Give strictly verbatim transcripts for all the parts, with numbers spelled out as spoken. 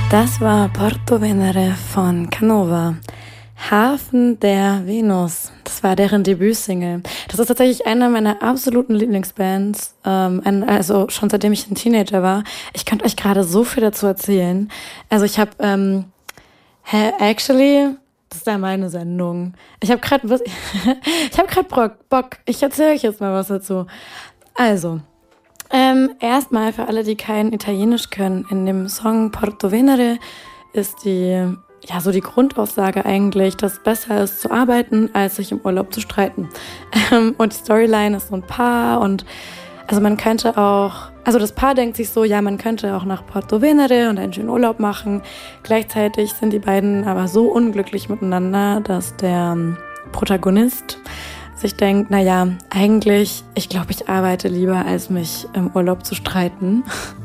Das war Porto Venere von Canova. Hafen der Venus. Das war deren Debütsingle. Das ist tatsächlich eine meiner absoluten Lieblingsbands. Ähm, ein, also schon seitdem ich ein Teenager war. Ich könnte euch gerade so viel dazu erzählen. Also ich habe ähm, actually, das ist ja meine Sendung. Ich habe gerade ich habe gerade Bock, Bock. Ich erzähle euch jetzt mal was dazu. Also ähm, erstmal für alle, die kein Italienisch können, in dem Song Porto Venere ist die ja, so die Grundaussage eigentlich, dass es besser ist zu arbeiten, als sich im Urlaub zu streiten. Und die Storyline ist so ein Paar und also man könnte auch, also das Paar denkt sich so, ja, man könnte auch nach Porto Venere und einen schönen Urlaub machen. Gleichzeitig sind die beiden aber so unglücklich miteinander, dass der Protagonist sich denkt, naja, eigentlich, ich glaube, ich arbeite lieber, als mich im Urlaub zu streiten.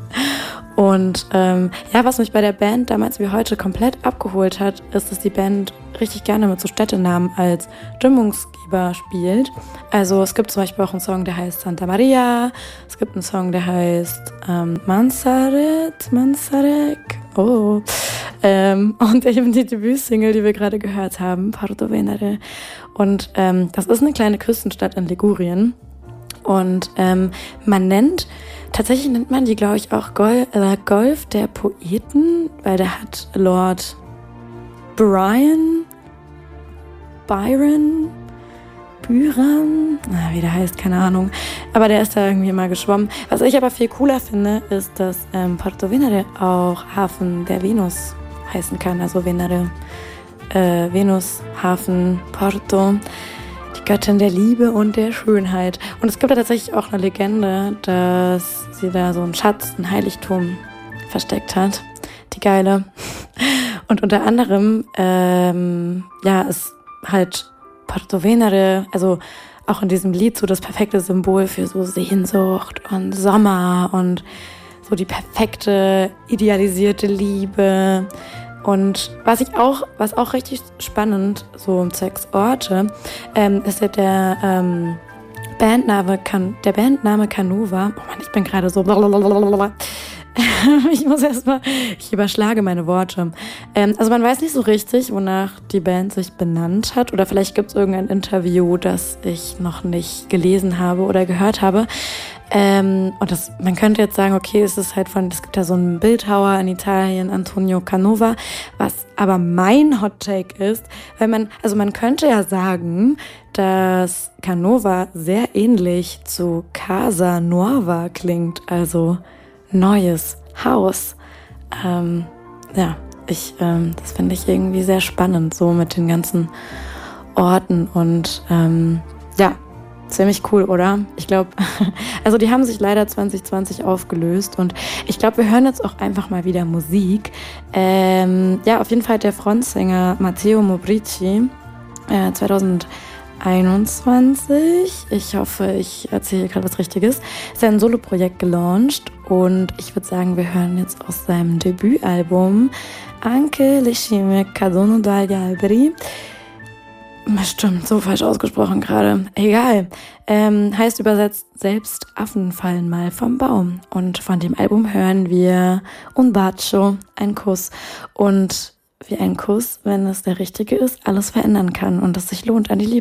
Und ähm, ja, was mich bei der Band damals wie heute komplett abgeholt hat, ist, dass die Band richtig gerne mit so Städtenamen als Stimmungsgeber spielt. Also es gibt zum Beispiel auch einen Song, der heißt Santa Maria. Es gibt einen Song, der heißt ähm, Mansaret, Mansarek. Oh. Ähm, und eben die Debütsingle, die wir gerade gehört haben, Porto Venere. Und ähm, das ist eine kleine Küstenstadt in Ligurien. Und ähm, man nennt, tatsächlich nennt man die, glaube ich, auch Gol- äh, Golf der Poeten, weil der hat Lord Brian, Byron, Byron, na, wie der heißt, keine Ahnung. Aber der ist da irgendwie mal geschwommen. Was ich aber viel cooler finde, ist, dass ähm, Porto Venere auch Hafen der Venus heißen kann. Also Venere, äh, Venus, Hafen, Porto. Göttin der Liebe und der Schönheit. Und es gibt ja tatsächlich auch eine Legende, dass sie da so einen Schatz, ein Heiligtum versteckt hat. Die Geile. Und unter anderem, ähm, ja, ist halt Porto Venere, also auch in diesem Lied so das perfekte Symbol für so Sehnsucht und Sommer und so die perfekte, idealisierte Liebe. Und was ich auch, was auch richtig spannend, so um zwecks Orte, ähm, ist ja der ähm, Bandname, Can- der Bandname Canova. Oh Mann, ich bin gerade so blablabla. Ich muss erstmal, ich überschlage meine Worte. Ähm, also man weiß nicht so richtig, wonach die Band sich benannt hat. Oder vielleicht gibt es irgendein Interview, das ich noch nicht gelesen habe oder gehört habe. Ähm, und das, man könnte jetzt sagen, okay, es ist halt von, es gibt ja so einen Bildhauer in Italien, Antonio Canova, was aber mein Hot Take ist, weil man, also man könnte ja sagen, dass Canova sehr ähnlich zu Casa Nuova klingt, also neues Haus. Ähm, ja, ich, ähm, das finde ich irgendwie sehr spannend, so mit den ganzen Orten und ähm, ja, ziemlich cool, oder? Ich glaube, also die haben sich leider zwanzig zwanzig aufgelöst und ich glaube, wir hören jetzt auch einfach mal wieder Musik. Ähm, ja, auf jeden Fall der Frontsänger Matteo Mobrici, äh, zwanzig einundzwanzig, ich hoffe, ich erzähle gerade was Richtiges, ist ein Soloprojekt gelauncht und ich würde sagen, wir hören jetzt aus seinem Debütalbum Anche le scimmie cadono dagli alberi. Stimmt, so falsch ausgesprochen gerade. Egal. Ähm, heißt übersetzt, selbst Affen fallen mal vom Baum. Und von dem Album hören wir Un bacio, ein Kuss. Und wie ein Kuss, wenn es der richtige ist, alles verändern kann und es sich lohnt, an die Liebe